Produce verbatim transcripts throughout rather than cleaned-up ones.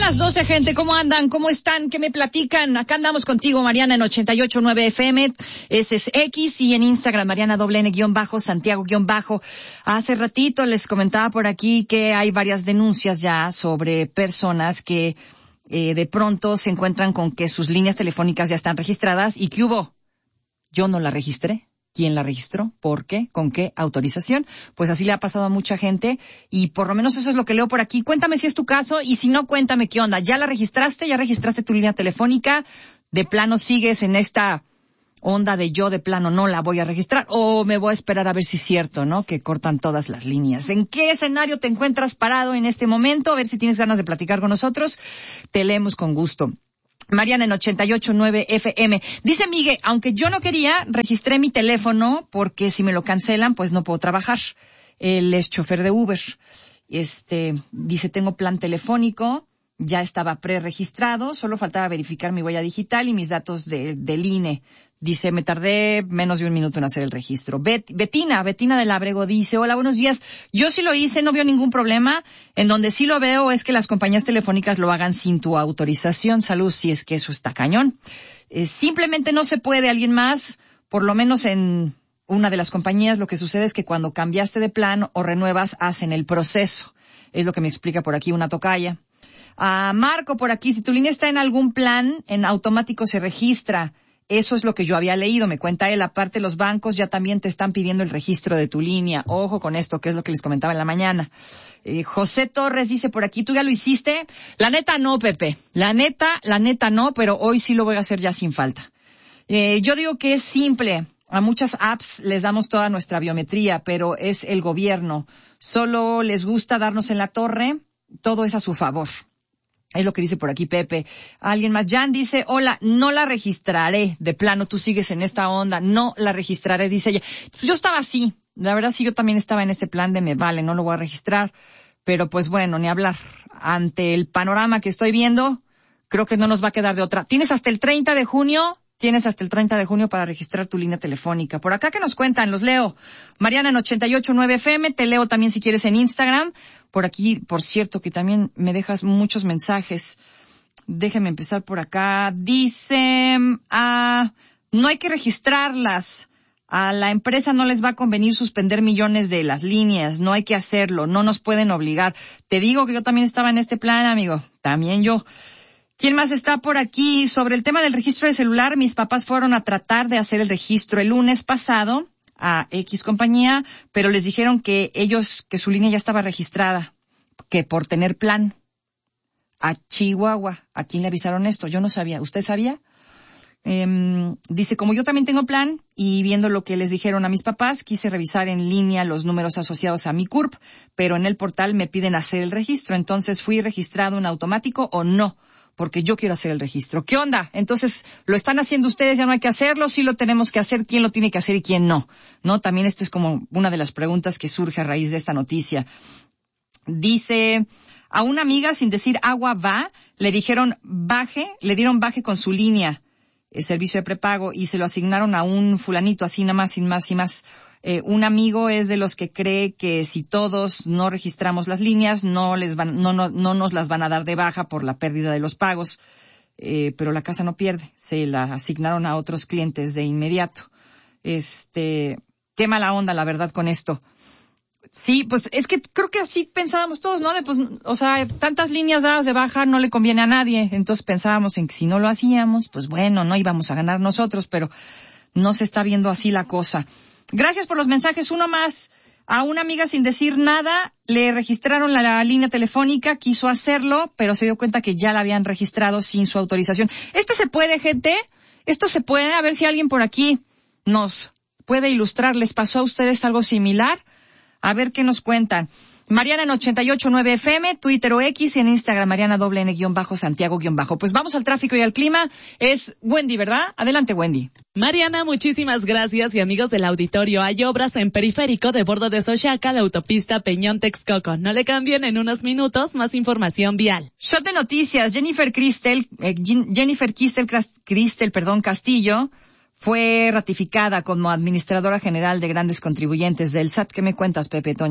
las doce, gente. ¿Cómo andan? ¿Cómo están? ¿Qué me platican? Acá andamos contigo, Mariana, en ochenta y ocho punto nueve F M. Ese es X, y en Instagram, Mariana doble N guión bajo, Santiago guión bajo. Hace ratito les comentaba por aquí que hay varias denuncias ya sobre personas que eh, de pronto se encuentran con que sus líneas telefónicas ya están registradas. ¿Y qué hubo? Yo no la registré. ¿Quién la registró? ¿Por qué? ¿Con qué autorización? Pues así le ha pasado a mucha gente, y por lo menos eso es lo que leo por aquí. Cuéntame si es tu caso, y si no, cuéntame qué onda. ¿Ya la registraste? ¿Ya registraste tu línea telefónica? ¿De plano sigues en esta onda de yo de plano no la voy a registrar? ¿O me voy a esperar a ver si es cierto, ¿no? Que cortan todas las líneas. ¿En qué escenario te encuentras parado en este momento? A ver si tienes ganas de platicar con nosotros. Te leemos con gusto. Mariana en ochenta y ocho punto nueve F M. Dice Miguel, aunque yo no quería, registré mi teléfono porque si me lo cancelan, pues no puedo trabajar. Él es chofer de Uber. Este, dice, tengo plan telefónico, ya estaba preregistrado, solo faltaba verificar mi huella digital y mis datos de, del I N E. Dice, me tardé menos de un minuto en hacer el registro. Bet, Betina, Betina del Abrego dice, hola, buenos días. Yo sí lo hice, no veo ningún problema. En donde sí lo veo es que las compañías telefónicas lo hagan sin tu autorización. Salud, si es que eso está cañón. Eh, simplemente no se puede. Alguien más, por lo menos en una de las compañías, lo que sucede es que cuando cambiaste de plan o renuevas, hacen el proceso. Es lo que me explica por aquí una tocaya. Ah, Marco, por aquí, si tu línea está en algún plan, en automático se registra. Eso es lo que yo había leído, me cuenta él. Aparte, los bancos ya también te están pidiendo el registro de tu línea. Ojo con esto, que es lo que les comentaba en la mañana. Eh, José Torres dice por aquí, ¿tú ya lo hiciste? La neta no, Pepe. La neta, la neta no, pero hoy sí lo voy a hacer ya sin falta. Eh, yo digo que es simple. A muchas apps les damos toda nuestra biometría, pero es el gobierno. Solo les gusta darnos en la torre. Todo es a su favor. Es lo que dice por aquí Pepe. Alguien más. Jan dice, hola, no la registraré. De plano, tú sigues en esta onda. No la registraré, dice ella. Pues yo estaba así. La verdad, sí, yo también estaba en ese plan de me vale, no lo voy a registrar. Pero pues bueno, ni hablar. Ante el panorama que estoy viendo, creo que no nos va a quedar de otra. Tienes hasta el treinta de junio. Tienes hasta el treinta de junio para registrar tu línea telefónica. Por acá que nos cuentan, los leo. Mariana en ochenta y ocho punto nueve F M, te leo también si quieres en Instagram. Por aquí, por cierto, que también me dejas muchos mensajes. Déjeme empezar por acá. Dice, ah, no hay que registrarlas. A la empresa no les va a convenir suspender millones de las líneas. No hay que hacerlo. No nos pueden obligar. Te digo que yo también estaba en este plan, amigo. También yo. ¿Quién más está por aquí? Sobre el tema del registro de celular, mis papás fueron a tratar de hacer el registro el lunes pasado a X compañía, pero les dijeron que ellos, que su línea ya estaba registrada, que por tener plan. A Chihuahua. ¿A quién le avisaron esto? Yo no sabía. ¿Usted sabía? Eh, dice, como yo también tengo plan, y viendo lo que les dijeron a mis papás, quise revisar en línea los números asociados a mi C U R P, pero en el portal me piden hacer el registro. Entonces, ¿fui registrado en automático o no? Porque yo quiero hacer el registro. ¿Qué onda? Entonces, ¿lo están haciendo ustedes? ¿Ya no hay que hacerlo? ¿Sí lo tenemos que hacer? ¿Quién lo tiene que hacer y quién no? ¿No? También esta es como una de las preguntas que surge a raíz de esta noticia. Dice, a una amiga, sin decir agua va, le dijeron baje, le dieron baje con su línea, el servicio de prepago, y se lo asignaron a un fulanito, así nada más, sin más y más. Eh, un amigo es de los que cree que si todos no registramos las líneas, no les van, no, no, no nos las van a dar de baja por la pérdida de los pagos. Eh, pero la casa no pierde. Se la asignaron a otros clientes de inmediato. Este, qué mala onda, la verdad, con esto. Sí, pues es que creo que así pensábamos todos, ¿no? De, pues, o sea, tantas líneas dadas de baja no le conviene a nadie. Entonces pensábamos en que si no lo hacíamos, pues bueno, no íbamos a ganar nosotros, pero no se está viendo así la cosa. Gracias por los mensajes. Uno más. A una amiga, sin decir nada, le registraron la, la línea telefónica, quiso hacerlo, pero se dio cuenta que ya la habían registrado sin su autorización. ¿Esto se puede, gente? ¿Esto se puede? A ver si alguien por aquí nos puede ilustrar. ¿Les pasó a ustedes algo similar? A ver qué nos cuentan. Mariana en ochenta y ocho punto nueve F M, Twitter o X, y en Instagram Mariana doble N guión bajo, Santiago guión bajo. Pues vamos al tráfico y al clima. Es Wendy, ¿verdad? Adelante, Wendy. Mariana, muchísimas gracias, y amigos del auditorio, hay obras en Periférico de Bordo de Xochaca, la autopista Peñón-Texcoco. No le cambien, en unos minutos más información vial. Shot de noticias. Jennifer Cristel, eh, Jennifer Cristel, Cristel, perdón, Castillo, fue ratificada como administradora general de grandes contribuyentes del S A T. ¿Qué me cuentas, Pepe Toño?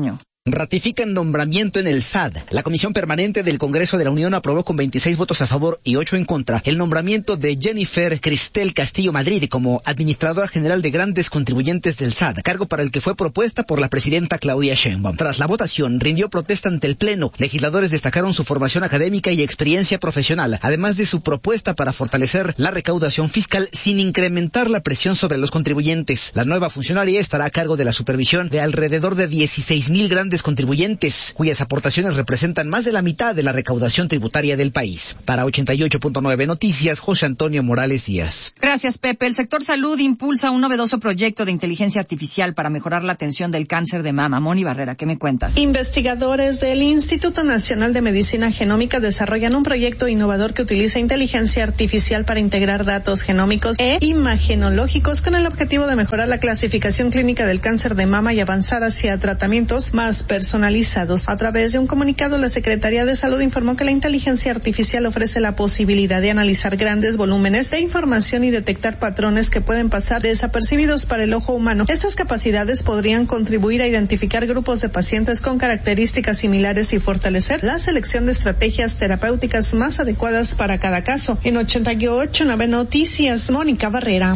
Ratifican nombramiento en el S A D. La Comisión Permanente del Congreso de la Unión aprobó con veintiséis votos a favor y ocho en contra el nombramiento de Jennifer Cristel Castillo Madrid como Administradora General de Grandes Contribuyentes del S A D, cargo para el que fue propuesta por la presidenta Claudia Sheinbaum. Tras la votación, rindió protesta ante el Pleno. Legisladores destacaron su formación académica y experiencia profesional, además de su propuesta para fortalecer la recaudación fiscal sin incrementar la presión sobre los contribuyentes. La nueva funcionaria estará a cargo de la supervisión de alrededor de dieciséis mil grandes contribuyentes, cuyas aportaciones representan más de la mitad de la recaudación tributaria del país. Para ochenta y ocho punto nueve Noticias, José Antonio Morales Díaz. Gracias, Pepe. El sector salud impulsa un novedoso proyecto de inteligencia artificial para mejorar la atención del cáncer de mama. Moni Barrera, ¿qué me cuentas? Investigadores del Instituto Nacional de Medicina Genómica desarrollan un proyecto innovador que utiliza inteligencia artificial para integrar datos genómicos e imagenológicos con el objetivo de mejorar la clasificación clínica del cáncer de mama y avanzar hacia tratamientos más personalizados. A través de un comunicado, la Secretaría de Salud informó que la inteligencia artificial ofrece la posibilidad de analizar grandes volúmenes de información y detectar patrones que pueden pasar desapercibidos para el ojo humano. Estas capacidades podrían contribuir a identificar grupos de pacientes con características similares y fortalecer la selección de estrategias terapéuticas más adecuadas para cada caso. En ochenta y ocho punto nueve Noticias, Mónica Barrera.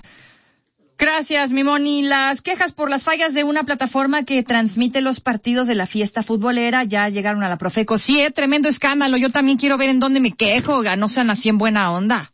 Gracias, mi Moni. Las quejas por las fallas de una plataforma que transmite los partidos de la fiesta futbolera ya llegaron a la Profeco. Sí, eh, tremendo escándalo. Yo también quiero ver en dónde me quejo. No sean así en buena onda.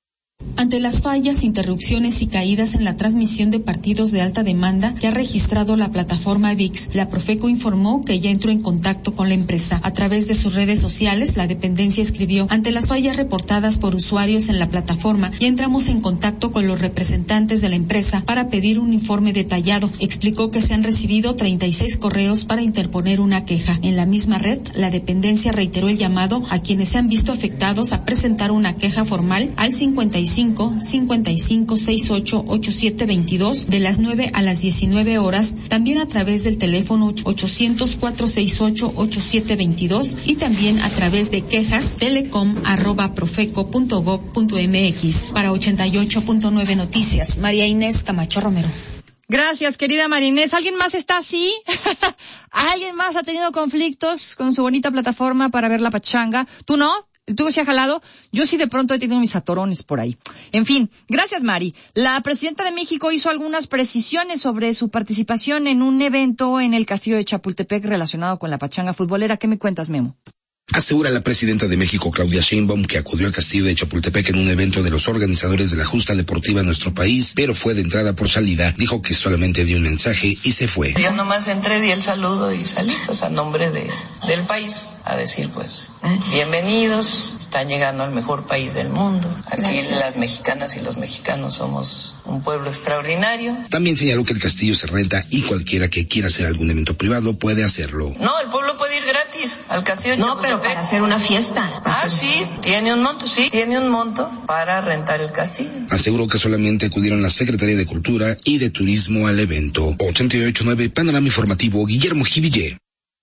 Ante las fallas, interrupciones y caídas en la transmisión de partidos de alta demanda que ha registrado la plataforma V I X, la Profeco informó que ya entró en contacto con la empresa. A través de sus redes sociales, la dependencia escribió: ante las fallas reportadas por usuarios en la plataforma, ya entramos en contacto con los representantes de la empresa para pedir un informe detallado. Explicó que se han recibido treinta y seis correos para interponer una queja. En la misma red, la dependencia reiteró el llamado a quienes se han visto afectados a presentar una queja formal al cincuenta y cinco, cincuenta y cinco, sesenta y ocho, ochenta y siete veintidós de las nueve a las diecinueve horas, también a través del teléfono ochocientos, cuatrocientos sesenta y ocho, ochenta y siete veintidós y también a través de quejas telecom arroba profeco punto gob punto mx. Para ochenta y ocho punto nueve Noticias, María Inés Camacho Romero. Gracias, querida María Inés. ¿Alguien más está así? ¿Alguien más ha tenido conflictos con su bonita plataforma para ver la pachanga? ¿Tú no? ¿Tú se ha jalado? Yo sí de pronto he tenido mis atorones por ahí. En fin, gracias, Mari. La presidenta de México hizo algunas precisiones sobre su participación en un evento en el Castillo de Chapultepec relacionado con la pachanga futbolera. ¿Qué me cuentas, Memo? Asegura la presidenta de México, Claudia Sheinbaum, que acudió al Castillo de Chapultepec en un evento de los organizadores de la justa deportiva en nuestro país, pero fue de entrada por salida. Dijo que solamente dio un mensaje y se fue. Yo nomás entré, di el saludo y salí, pues a nombre de del país, a decir pues, ¿eh? bienvenidos, están llegando al mejor país del mundo. Aquí Gracias. Las mexicanas y los mexicanos somos un pueblo extraordinario. También señaló que el castillo se renta y cualquiera que quiera hacer algún evento privado puede hacerlo. No, el pueblo puede ir gratis al Castillo de Chapultepec. No, pero para hacer una fiesta. Ah, sí, tiene un monto, sí, tiene un monto para rentar el castillo. Aseguró que solamente acudieron la Secretaría de Cultura y de Turismo al evento. ochenta y ocho punto nueve Panorama Informativo, Guillermo Jiville.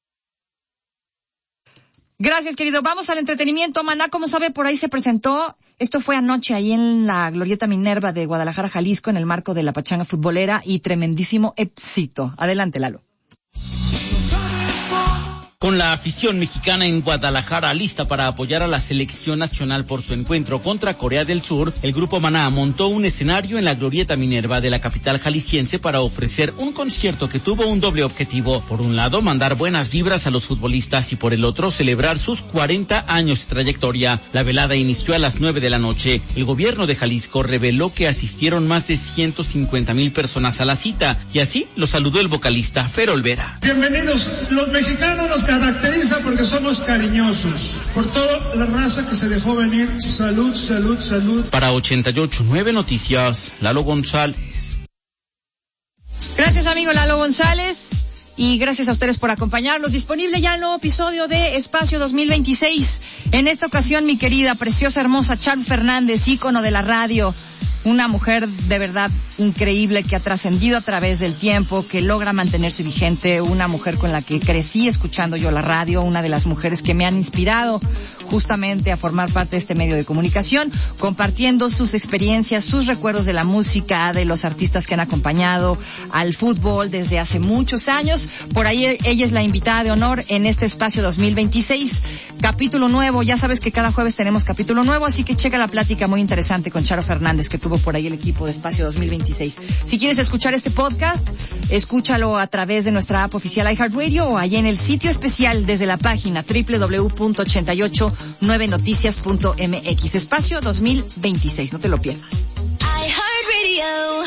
Gracias, querido. Vamos al entretenimiento. Maná, como sabe, por ahí se presentó. Esto fue anoche ahí en la Glorieta Minerva de Guadalajara, Jalisco, en el marco de la pachanga futbolera y tremendísimo éxito. Adelante, Lalo. Con la afición mexicana en Guadalajara lista para apoyar a la selección nacional por su encuentro contra Corea del Sur, el grupo Maná montó un escenario en la Glorieta Minerva de la capital jalisciense para ofrecer un concierto que tuvo un doble objetivo. Por un lado, mandar buenas vibras a los futbolistas y por el otro, celebrar sus cuarenta años de trayectoria. La velada inició a las nueve de la noche. El gobierno de Jalisco reveló que asistieron más de ciento cincuenta mil personas a la cita y así lo saludó el vocalista Fer Olvera. Bienvenidos, los mexicanos nos caracteriza porque somos cariñosos. Por toda la raza que se dejó venir, salud, salud, salud. Para ochenta y ocho punto nueve Noticias, Lalo González. Gracias, amigo Lalo González. Y gracias a ustedes por acompañarnos. Disponible ya el nuevo episodio de Espacio dos mil veintiséis. En esta ocasión, mi querida, preciosa, hermosa Charo Fernández, ícono de la radio. una mujer de verdad increíble que ha trascendido a través del tiempo, que logra mantenerse vigente, una mujer con la que crecí escuchando yo la radio, una de las mujeres que me han inspirado justamente a formar parte de este medio de comunicación, compartiendo sus experiencias, sus recuerdos de la música, de los artistas que han acompañado al fútbol desde hace muchos años. Por ahí ella es la invitada de honor en este espacio dos mil veintiséis, capítulo nuevo. Ya sabes que cada jueves tenemos capítulo nuevo, así que checa la plática muy interesante con Charo Fernández que tuvo por ahí el equipo de Espacio dos mil veintiséis. Si quieres escuchar este podcast, escúchalo a través de nuestra app oficial iHeartRadio o allí en el sitio especial desde la página doble u doble u doble u punto ochenta y ocho nueve noticias punto m x. Espacio dos mil veintiséis, no te lo pierdas. iHeartRadio.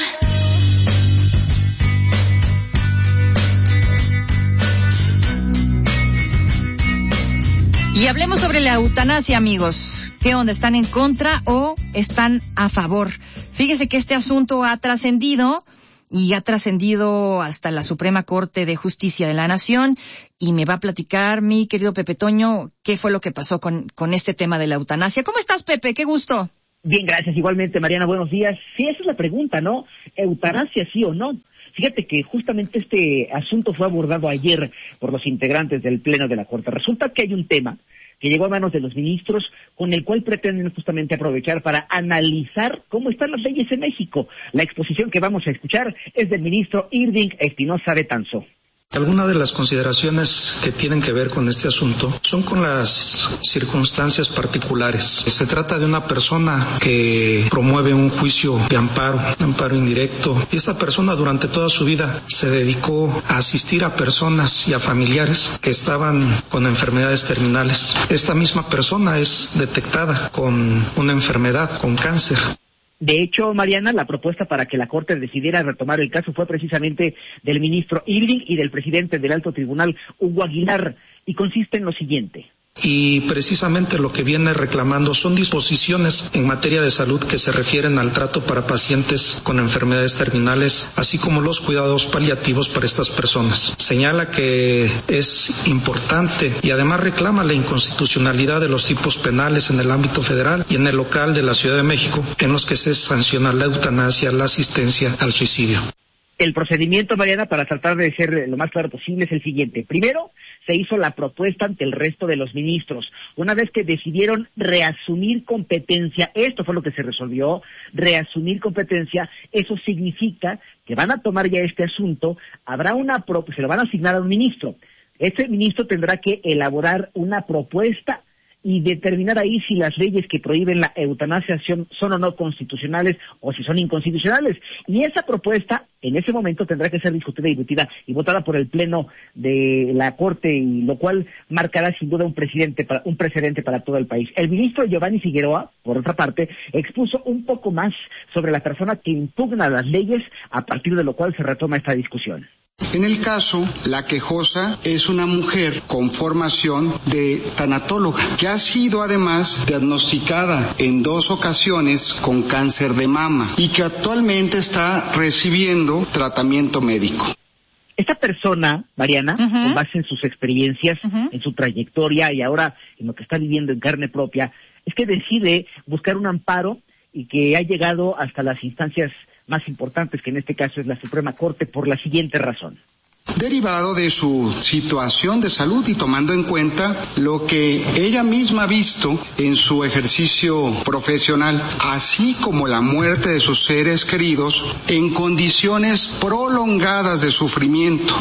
Y hablemos sobre la eutanasia, amigos. ¿Qué onda? ¿Están en contra o están a favor? Fíjese que este asunto ha trascendido y ha trascendido hasta la Suprema Corte de Justicia de la Nación, y me va a platicar mi querido Pepe Toño qué fue lo que pasó con, con este tema de la eutanasia. ¿Cómo estás, Pepe? Qué gusto. Bien, gracias. Igualmente, Mariana, buenos días. Sí, esa es la pregunta, ¿no? ¿Eutanasia sí o no? Fíjate que justamente este asunto fue abordado ayer por los integrantes del Pleno de la Corte. Resulta que hay un tema que llegó a manos de los ministros con el cual pretenden justamente aprovechar para analizar cómo están las leyes en México. La exposición que vamos a escuchar es del ministro Irving Espinosa Betanzó. Algunas de las consideraciones que tienen que ver con este asunto son con las circunstancias particulares. Se trata de una persona que promueve un juicio de amparo, un amparo indirecto, y esta persona durante toda su vida se dedicó a asistir a personas y a familiares que estaban con enfermedades terminales. Esta misma persona es detectada con una enfermedad, con cáncer. De hecho, Mariana, la propuesta para que la Corte decidiera retomar el caso fue precisamente del ministro Irving y del presidente del Alto Tribunal, Hugo Aguilar, y consiste en lo siguiente. Y precisamente lo que viene reclamando son disposiciones en materia de salud que se refieren al trato para pacientes con enfermedades terminales, así como los cuidados paliativos para estas personas. Señala que es importante y además reclama la inconstitucionalidad de los tipos penales en el ámbito federal y en el local de la Ciudad de México, en los que se sanciona la eutanasia, la asistencia al suicidio. El procedimiento, Mariana, para tratar de ser lo más claro posible es el siguiente. Primero, se hizo la propuesta ante el resto de los ministros. Una vez que decidieron reasumir competencia, esto fue lo que se resolvió, reasumir competencia, eso significa que van a tomar ya este asunto, habrá una pro- se lo van a asignar a un ministro. Este ministro tendrá que elaborar una propuesta y determinar ahí si las leyes que prohíben la eutanasia son, son o no constitucionales o si son inconstitucionales. Y esa propuesta, en ese momento, tendrá que ser discutida y discutida y votada por el Pleno de la Corte, y lo cual marcará sin duda un precedente para, un precedente para todo el país. El ministro Giovanni Figueroa, por otra parte, expuso un poco más sobre la persona que impugna las leyes, a partir de lo cual se retoma esta discusión. En el caso, la quejosa es una mujer con formación de tanatóloga, que ha sido además diagnosticada en dos ocasiones con cáncer de mama y que actualmente está recibiendo tratamiento médico. Esta persona, Mariana, uh-huh. con base en sus experiencias, uh-huh. en su trayectoria y ahora en lo que está viviendo en carne propia, es que decide buscar un amparo y que ha llegado hasta las instancias más importantes, que en este caso es la Suprema Corte, por la siguiente razón. Derivado de su situación de salud y tomando en cuenta lo que ella misma ha visto en su ejercicio profesional, así como la muerte de sus seres queridos en condiciones prolongadas de sufrimiento.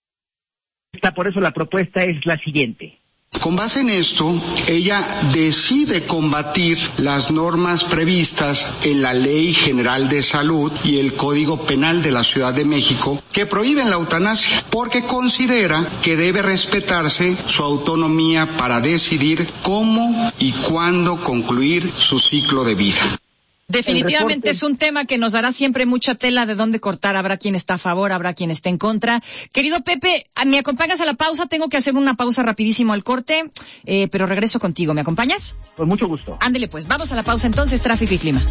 Por eso la propuesta es la siguiente. Con base en esto, ella decide combatir las normas previstas en la Ley General de Salud y el Código Penal de la Ciudad de México que prohíben la eutanasia, porque considera que debe respetarse su autonomía para decidir cómo y cuándo concluir su ciclo de vida. Definitivamente es un tema que nos dará siempre mucha tela de dónde cortar. Habrá quien está a favor, habrá quien esté en contra. Querido Pepe, ¿me acompañas a la pausa? Tengo que hacer una pausa rapidísimo al corte, eh, pero regreso contigo. ¿Me acompañas? Con mucho gusto. Ándele pues, vamos a la pausa entonces, tráfico y clima.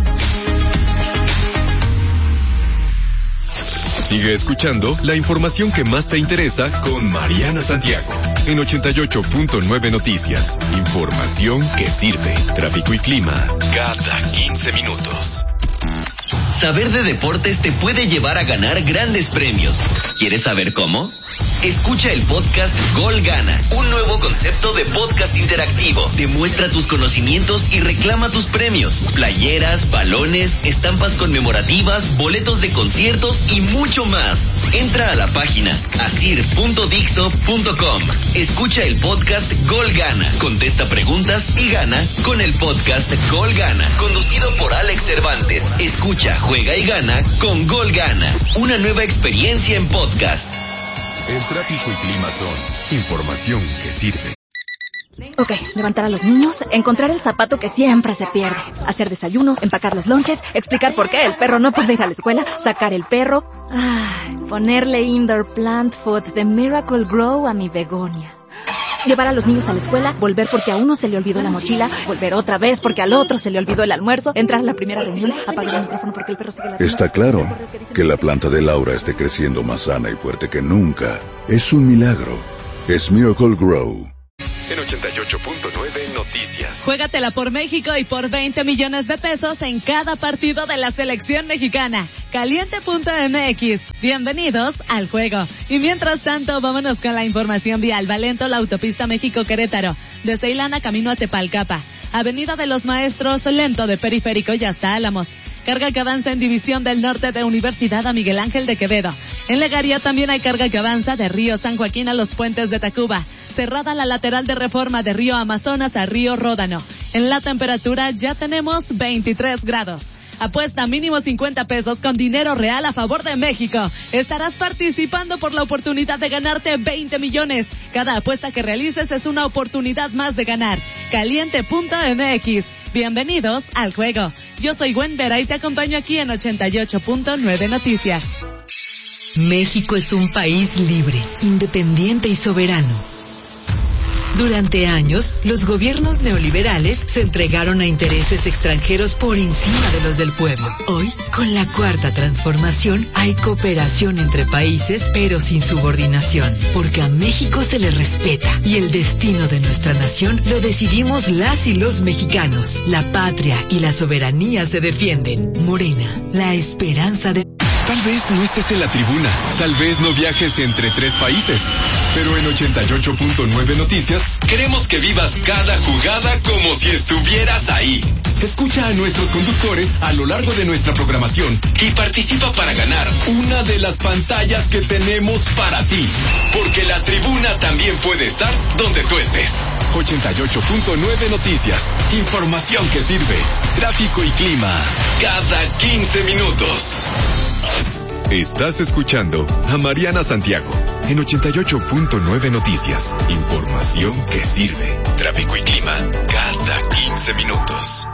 Sigue escuchando la información que más te interesa con Mariana Santiago en ochenta y ocho punto nueve Noticias. Información que sirve. Tráfico y clima cada quince minutos. Saber de deportes te puede llevar a ganar grandes premios. ¿Quieres saber cómo? Escucha el podcast Gol Gana, un nuevo concepto de podcast interactivo. Demuestra tus conocimientos y reclama tus premios. Playeras, balones, estampas conmemorativas, boletos de conciertos y mucho más. Entra a la página asir punto dixo punto com. Escucha el podcast Gol Gana. Contesta preguntas y gana con el podcast Gol Gana, conducido por Alex Cervantes. Escucha, juega y gana con Gol Gana. Una nueva experiencia en podcast. El tráfico y clima son información que sirve. Ok, levantar a los niños, encontrar el zapato que siempre se pierde, hacer desayuno, empacar los lonches, explicar por qué el perro no puede ir a la escuela, sacar el perro, ay, ponerle indoor plant food de Miracle Grow a mi begonia. Llevar a los niños a la escuela, volver porque a uno se le olvidó la mochila, volver otra vez porque al otro se le olvidó el almuerzo, entrar a la primera reunión, apagar el micrófono porque el perro sigue la... Está claro que la planta de Laura esté creciendo más sana y fuerte que nunca. Es un milagro. Es Miracle Grow. En ochenta y ocho punto nueve Noticias. Juégatela por México y por veinte millones de pesos en cada partido de la selección mexicana. Caliente punto m x. Bienvenidos al juego. Y mientras tanto, vámonos con la información vial. Va lento la autopista México-Querétaro. De Ceilán camino a Tepalcapa. Avenida de los Maestros, lento de Periférico y hasta Álamos. Carga que avanza en División del Norte de Universidad a Miguel Ángel de Quevedo. En Legaría también hay carga que avanza de Río San Joaquín a los puentes de Tacuba. Cerrada la lateral de Reforma de Río Amazonas a Río Ródano. En la temperatura ya tenemos veintitrés grados. Apuesta mínimo cincuenta pesos con dinero real a favor de México. Estarás participando por la oportunidad de ganarte veinte millones. Cada apuesta que realices es una oportunidad más de ganar. Caliente punto m x. Bienvenidos al juego. Yo soy Gwen Vera y te acompaño aquí en ochenta y ocho punto nueve Noticias. México es un país libre, independiente y soberano. Durante años, los gobiernos neoliberales se entregaron a intereses extranjeros por encima de los del pueblo. Hoy, con la cuarta transformación, hay cooperación entre países, pero sin subordinación, porque a México se le respeta y el destino de nuestra nación lo decidimos las y los mexicanos. La patria y la soberanía se defienden. Morena, la esperanza de... Tal vez no estés en la tribuna, tal vez no viajes entre tres países, pero en ochenta y ocho punto nueve Noticias queremos que vivas cada jugada como si estuvieras ahí. Escucha a nuestros conductores a lo largo de nuestra programación y participa para ganar una de las pantallas que tenemos para ti, porque la tribuna también puede estar donde tú estés. ochenta y ocho punto nueve Noticias, información que sirve, tráfico y clima, cada quince minutos. Estás escuchando a Mariana Santiago en ochenta y ocho punto nueve Noticias. Información que sirve. Tráfico y clima cada quince minutos.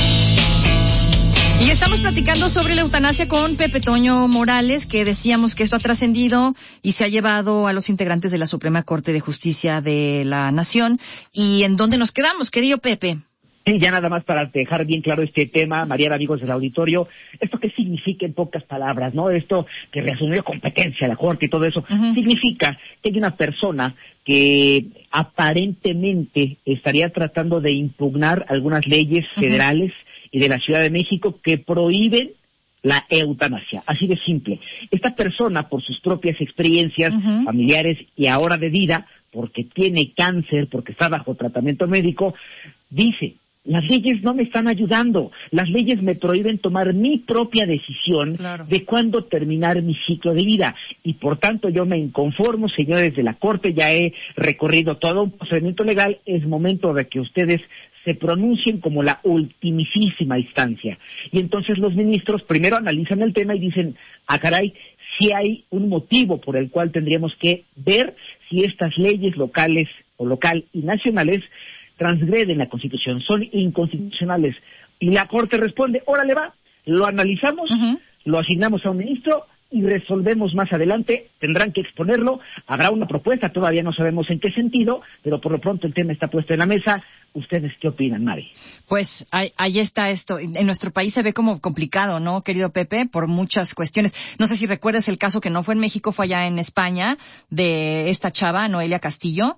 Y estamos platicando sobre la eutanasia con Pepe Toño Morales, que decíamos que esto ha trascendido y se ha llevado a los integrantes de la Suprema Corte de Justicia de la Nación. ¿Y en dónde nos quedamos, querido Pepe? Sí, ya nada más para dejar bien claro este tema, Mariana, amigos del auditorio, ¿esto qué significa en pocas palabras, no? Esto que reasumió competencia a la Corte y todo eso, uh-huh. Significa que hay una persona que aparentemente estaría tratando de impugnar algunas leyes federales uh-huh. y de la Ciudad de México que prohíben la eutanasia, así de simple. Esta persona, por sus propias experiencias uh-huh. familiares y ahora de vida, porque tiene cáncer, porque está bajo tratamiento médico, dice: las leyes no me están ayudando, las leyes me prohíben tomar mi propia decisión claro. de cuándo terminar mi ciclo de vida, y por tanto yo me inconformo, señores de la Corte, ya he recorrido todo un procedimiento legal, es momento de que ustedes se pronuncien como la ultimísima instancia. Y entonces los ministros primero analizan el tema y dicen: ah, caray, si hay un motivo por el cual tendríamos que ver si estas leyes locales o local y nacionales transgreden la Constitución, son inconstitucionales. Y la Corte responde: órale va, lo analizamos, uh-huh. lo asignamos a un ministro y resolvemos más adelante, tendrán que exponerlo, habrá una propuesta, todavía no sabemos en qué sentido, pero por lo pronto el tema está puesto en la mesa. ¿Ustedes qué opinan, Mari? Pues ahí, ahí está esto. En nuestro país se ve como complicado, ¿no, querido Pepe? Por muchas cuestiones. No sé si recuerdas el caso que no fue en México, fue allá en España, de esta chava, Noelia Castillo,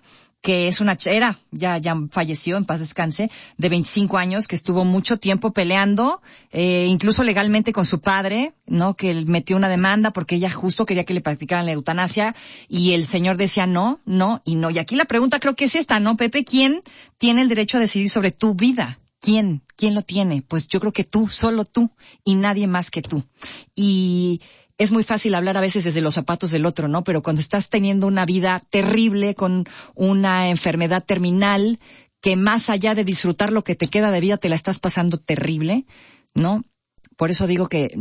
que es una era, ya ya falleció, en paz descanse, de veinticinco años, que estuvo mucho tiempo peleando, eh, incluso legalmente con su padre, ¿no? Que él metió una demanda porque ella justo quería que le practicaran la eutanasia y el señor decía no, no y no. Y aquí la pregunta creo que es esta, ¿no, Pepe? ¿Quién tiene el derecho a decidir sobre tu vida? ¿Quién? ¿Quién lo tiene? Pues yo creo que tú, solo tú y nadie más que tú. Y es muy fácil hablar a veces desde los zapatos del otro, ¿no? Pero cuando estás teniendo una vida terrible con una enfermedad terminal que más allá de disfrutar lo que te queda de vida te la estás pasando terrible, ¿no? Por eso digo que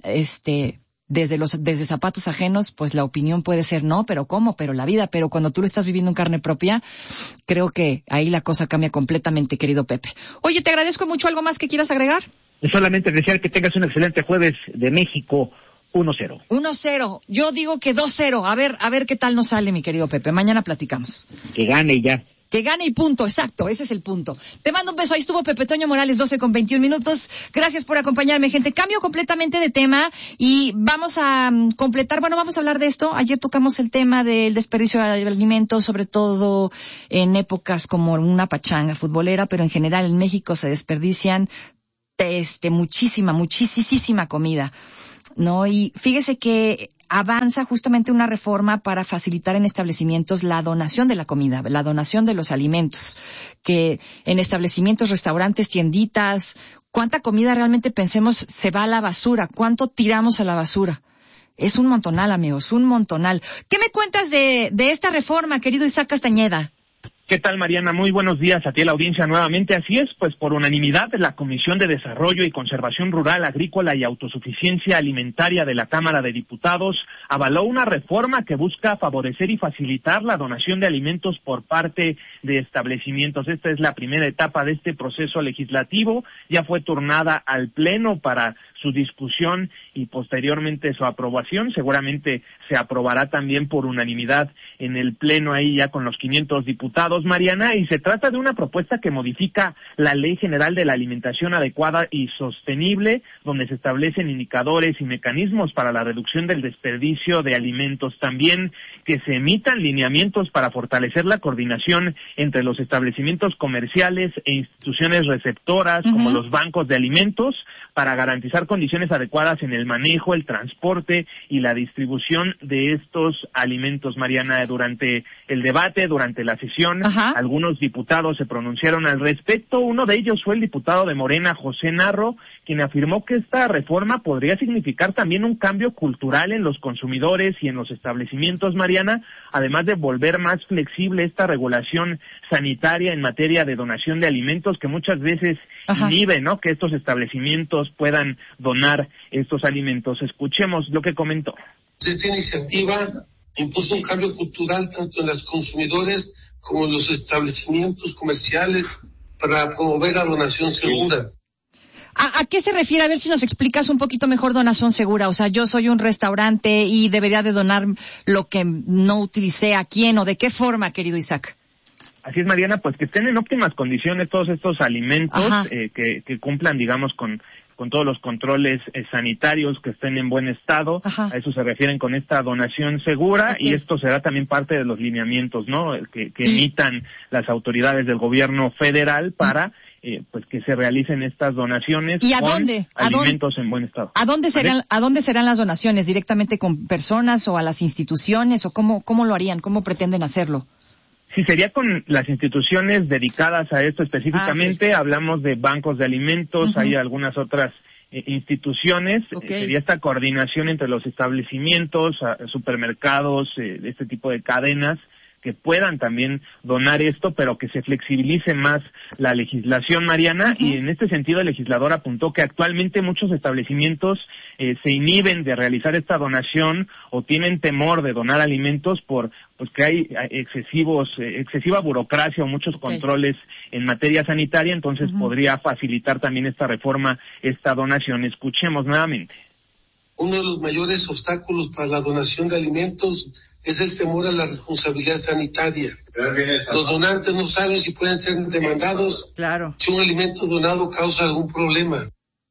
este desde los desde zapatos ajenos, pues la opinión puede ser no, pero ¿cómo? Pero la vida, pero cuando tú lo estás viviendo en carne propia, creo que ahí la cosa cambia completamente, querido Pepe. Oye, te agradezco mucho. ¿Algo más que quieras agregar? Solamente desear que tengas un excelente jueves de México. uno cero. uno cero. Yo digo que dos cero. A ver, a ver qué tal nos sale, mi querido Pepe. Mañana platicamos. Que gane ya. Que gane y punto, exacto, ese es el punto. Te mando un beso, ahí estuvo Pepe Toño Morales, doce con veintiún minutos. Gracias por acompañarme, gente. Cambio completamente de tema y vamos a um, completar, bueno, vamos a hablar de esto. Ayer tocamos el tema del desperdicio de alimentos, sobre todo en épocas como una pachanga futbolera, pero en general en México se desperdician este, muchísima, muchísima comida, ¿no? Y fíjese que avanza justamente una reforma para facilitar en establecimientos la donación de la comida, la donación de los alimentos, que en establecimientos, restaurantes, tienditas, ¿cuánta comida realmente pensemos se va a la basura? ¿Cuánto tiramos a la basura? Es un montonal, amigos, un montonal. ¿Qué me cuentas de, de esta reforma, querido Isaac Castañeda? ¿Qué tal, Mariana? Muy buenos días a ti, a la audiencia nuevamente. Así es, pues por unanimidad la Comisión de Desarrollo y Conservación Rural, Agrícola y Autosuficiencia Alimentaria de la Cámara de Diputados avaló una reforma que busca favorecer y facilitar la donación de alimentos por parte de establecimientos. Esta es la primera etapa de este proceso legislativo. Ya fue turnada al Pleno para su discusión y posteriormente su aprobación. Seguramente se aprobará también por unanimidad en el Pleno ahí ya con los quinientos diputados, Mariana, y se trata de una propuesta que modifica la Ley General de la Alimentación Adecuada y Sostenible, donde se establecen indicadores y mecanismos para la reducción del desperdicio de alimentos. También que se emitan lineamientos para fortalecer la coordinación entre los establecimientos comerciales e instituciones receptoras, uh-huh, como los bancos de alimentos, para garantizar condiciones adecuadas en el manejo, el transporte y la distribución de estos alimentos, Mariana. Durante el debate, durante la sesión, Ajá. algunos diputados se pronunciaron al respecto. Uno de ellos fue el diputado de Morena, José Narro, quien afirmó que esta reforma podría significar también un cambio cultural en los consumidores y en los establecimientos, Mariana, además de volver más flexible esta regulación sanitaria en materia de donación de alimentos que muchas veces Ajá. inhibe, ¿no?, que estos establecimientos puedan donar estos alimentos. Escuchemos lo que comentó. Esta iniciativa impuso un cambio cultural tanto en los consumidores como en los establecimientos comerciales para promover la donación segura. ¿A, ¿A qué se refiere? A ver si nos explicas un poquito mejor donación segura. O sea, yo soy un restaurante y debería de donar lo que no utilicé. ¿A quién o de qué forma, querido Isaac? Así es, Mariana, pues que estén en óptimas condiciones todos estos alimentos, eh, que, que cumplan, digamos, con con todos los controles eh, sanitarios, que estén en buen estado. Ajá. A eso se refieren con esta donación segura, okay. Y esto será también parte de los lineamientos, ¿no?, que, que emitan las autoridades del gobierno federal para eh, pues que se realicen estas donaciones. ¿Y a con dónde? ¿A alimentos dónde? en buen estado. ¿A dónde serán, a dónde serán las donaciones? ¿Directamente con personas o a las instituciones? ¿O cómo, cómo lo harían? ¿Cómo pretenden hacerlo? Sí, sería con las instituciones dedicadas a esto específicamente. Ah, okay. Hablamos de bancos de alimentos, uh-huh. hay algunas otras eh, instituciones. Okay. Eh, sería esta coordinación entre los establecimientos, a, supermercados, eh, este tipo de cadenas, que puedan también donar esto, pero que se flexibilice más la legislación, Mariana. Uh-huh. Y en este sentido el legislador apuntó que actualmente muchos establecimientos eh, se inhiben de realizar esta donación o tienen temor de donar alimentos por pues que hay excesivos eh, excesiva burocracia o muchos okay. controles en materia sanitaria. Entonces uh-huh. podría facilitar también esta reforma, esta donación. Escuchemos nuevamente. Uno de los mayores obstáculos para la donación de alimentos es el temor a la responsabilidad sanitaria. Los donantes no saben si pueden ser demandados, claro. si un alimento donado causa algún problema.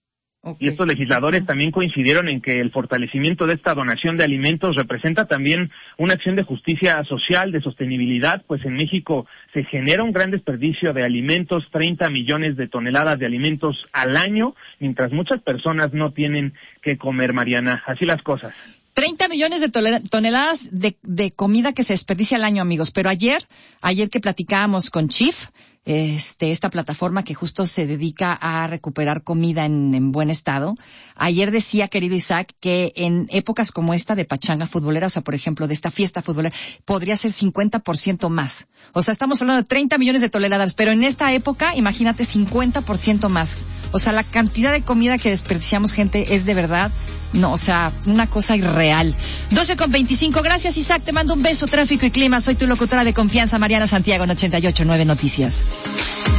Okay. Y estos legisladores uh-huh. también coincidieron en que el fortalecimiento de esta donación de alimentos representa también una acción de justicia social, de sostenibilidad, pues en México se genera un gran desperdicio de alimentos, treinta millones de toneladas de alimentos al año, mientras muchas personas no tienen que comer, Mariana. Así las cosas. treinta millones de toneladas de, de comida que se desperdicia al año, amigos. Pero ayer, ayer que platicábamos con Chief, este, esta plataforma que justo se dedica a recuperar comida en, en buen estado, ayer decía, querido Isaac, que en épocas como esta de pachanga futbolera, o sea, por ejemplo, de esta fiesta futbolera, podría ser cincuenta por ciento más. O sea, estamos hablando de treinta millones de toneladas, pero en esta época, imagínate, cincuenta por ciento más. O sea, la cantidad de comida que desperdiciamos, gente, es de verdad, no, o sea, una cosa irreal. doce con veinticinco, gracias Isaac, te mando un beso, tráfico y clima, soy tu locutora de confianza, Mariana Santiago, en ochenta y ocho nueve Noticias.